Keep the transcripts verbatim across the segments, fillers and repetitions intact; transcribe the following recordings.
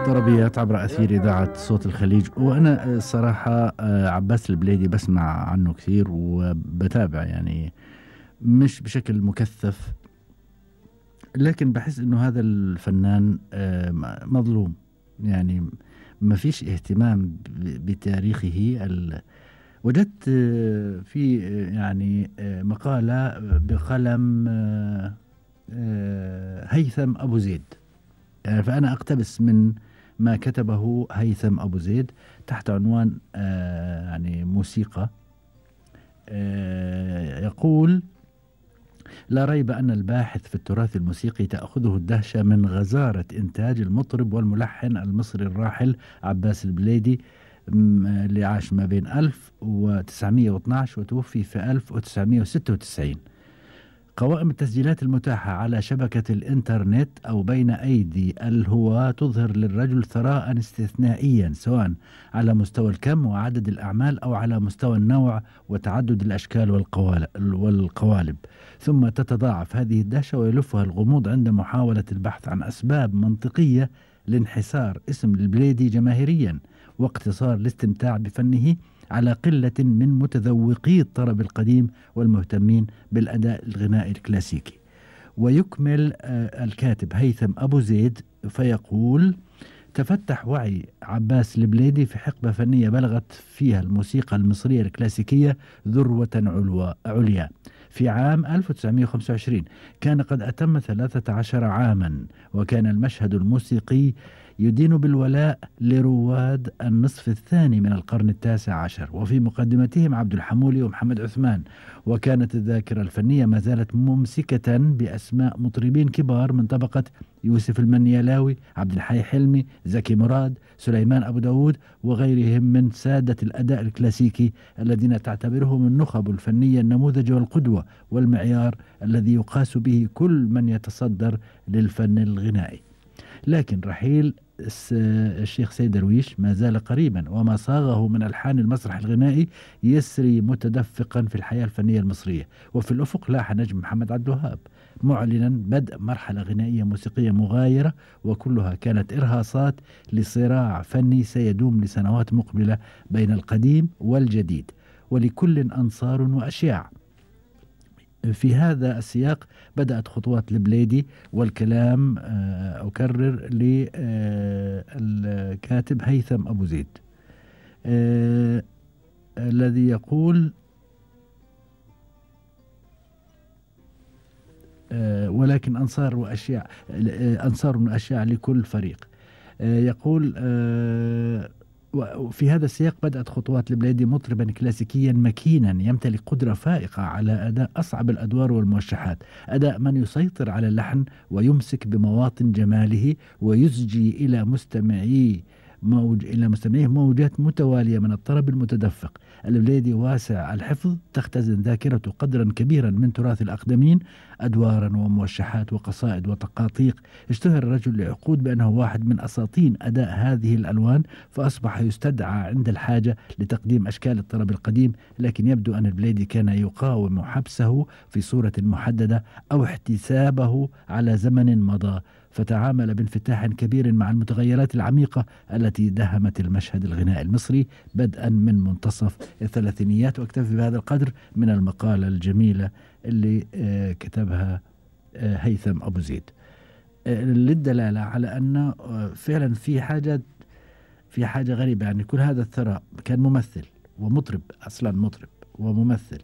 طربيات عبر أثير إذاعة صوت الخليج. وأنا صراحة عباس البليدي بسمع عنه كثير وبتابع، يعني مش بشكل مكثف، لكن بحس إنه هذا الفنان مظلوم، يعني ما فيش اهتمام بتاريخه. وجدت في يعني مقالة بقلم هيثم أبو زيد، فأنا أقتبس من ما كتبه هيثم أبو زيد تحت عنوان آه يعني موسيقى. آه يقول: لا ريب أن الباحث في التراث الموسيقي تأخذه الدهشة من غزارة إنتاج المطرب والملحن المصري الراحل عباس البليدي، اللي عاش ما بين ألف وتسعمئة واثني عشر وتوفي في ألف وتسعمئة وستة وتسعين. قوائم التسجيلات المتاحة على شبكة الإنترنت أو بين أيدي الهواة تظهر للرجل ثراء استثنائيا، سواء على مستوى الكم وعدد الأعمال أو على مستوى النوع وتعدد الأشكال والقوالب. ثم تتضاعف هذه الدهشة ويلفها الغموض عند محاولة البحث عن أسباب منطقية لانحسار اسم البليدي جماهيريا واقتصار الاستمتاع بفنه على قلة من متذوقي الطرب القديم والمهتمين بالأداء الغنائي الكلاسيكي. ويكمل الكاتب هيثم أبو زيد فيقول: تفتح وعي عباس البليدي في حقبة فنية بلغت فيها الموسيقى المصرية الكلاسيكية ذروة عليا. في عام ألف وتسعمئة وخمسة وعشرين كان قد أتم ثلاثة عشر عاما، وكان المشهد الموسيقي يدين بالولاء لرواد النصف الثاني من القرن التاسع عشر، وفي مقدمتهم عبد الحمولي ومحمد عثمان. وكانت الذاكرة الفنية ما زالت ممسكة بأسماء مطربين كبار من طبقة يوسف المنيلاوي، عبد الحي حلمي، زكي مراد، سليمان أبو داود، وغيرهم من سادة الأداء الكلاسيكي الذين تعتبرهم النخب الفنية النموذج والقدوة والمعيار الذي يقاس به كل من يتصدر للفن الغنائي. لكن رحيل الشيخ سيد درويش ما زال قريبا، وما صاغه من ألحان المسرح الغنائي يسري متدفقا في الحياة الفنية المصرية. وفي الأفق لاح نجم محمد عبد الوهاب معلنا بدء مرحلة غنائية موسيقية مغايرة، وكلها كانت إرهاصات لصراع فني سيدوم لسنوات مقبلة بين القديم والجديد، ولكل أنصار وأشياع. في هذا السياق بدأت خطوات البليدي، والكلام أكرر للكاتب هيثم أبو زيد الذي يقول: ولكن أنصار وأشياء أنصار وأشياء لكل فريق. يقول: وفي هذا السياق بدأت خطوات البليدي مطربا كلاسيكيا مكينا يمتلك قدرة فائقة على أداء أصعب الأدوار والموشحات، أداء من يسيطر على اللحن ويمسك بمواطن جماله ويزجي إلى مستمعيه موج إلى مستمعيه موجات متوالية من الطرب المتدفق. البليدي واسع الحفظ، تختزن ذاكرته قدرا كبيرا من تراث الأقدمين، أدوارا وموشحات وقصائد وتقاطيق. اشتهر الرجل لعقود بأنه واحد من أساطين أداء هذه الألوان، فأصبح يستدعى عند الحاجة لتقديم أشكال الطرب القديم. لكن يبدو أن البليدي كان يقاوم حبسه في صورة محددة أو احتسابه على زمن مضى، فتعامل بانفتاح كبير مع المتغيرات العميقة التي دهمت المشهد الغنائي المصري بدءا من منتصف الثلاثينيات. واكتفي بهذا القدر من المقالة الجميلة اللي آه كتبها آه هيثم أبو زيد آه للدلالة على أن آه فعلا في حاجة في حاجة غريبة. يعني كل هذا الثراء، كان ممثل ومطرب، أصلا مطرب وممثل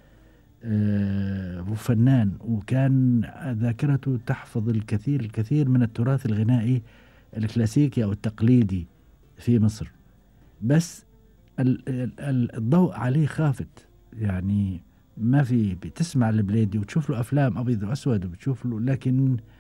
آه وفنان، وكان ذاكرته تحفظ الكثير الكثير من التراث الغنائي الكلاسيكي أو التقليدي في مصر، بس ال ال الضوء عليه خافت. يعني ما في بتسمع البليدي وتشوف له أفلام أبيض وأسود وبتشوف له، لكن